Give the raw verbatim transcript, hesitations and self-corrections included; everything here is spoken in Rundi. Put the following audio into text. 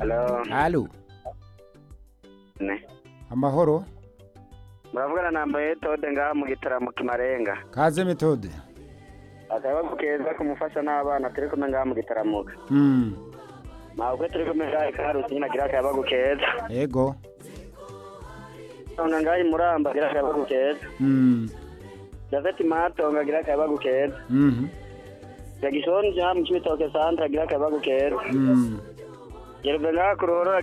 Halo. Halo. Ne. Amahoro. Muravugana na Methode ngaha mu gitaramo Kimarenga. Kaze Methode. Akaba kukeza kumufasha n'abana turi kumwe ngaha mu gitaramo. Mm. Mabwe turi kumwe ngaha ikarusi nyina gira akaba gukeza. Ego. Tonga ngaha Muramba gira akaba gukeza. Mm. Javeti Matonga gira akaba gukeza. Mhm. Yagishoni jam chwitoke santa gira akaba gukeza. Mm. Yerve ngaha kurora